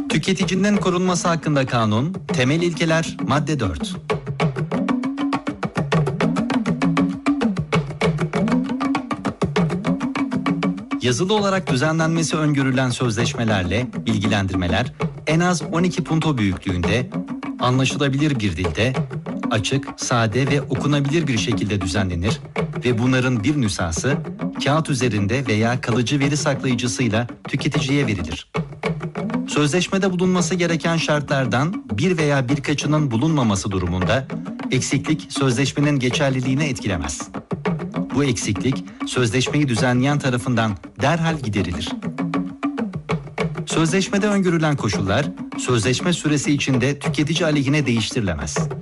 Tüketicinin korunması hakkında kanun, temel ilkeler, madde 4. Yazılı olarak düzenlenmesi öngörülen sözleşmelerle bilgilendirmeler en az 12 punto büyüklüğünde, anlaşılabilir bir dilde, açık, sade ve okunabilir bir şekilde düzenlenir ve bunların bir nüshası kağıt üzerinde veya kalıcı veri saklayıcısıyla tüketiciye verilir. Sözleşmede bulunması gereken şartlardan bir veya birkaçının bulunmaması durumunda eksiklik sözleşmenin geçerliliğini etkilemez. Bu eksiklik sözleşmeyi düzenleyen tarafından derhal giderilir. Sözleşmede öngörülen koşullar sözleşme süresi içinde tüketici aleyhine değiştirilemez.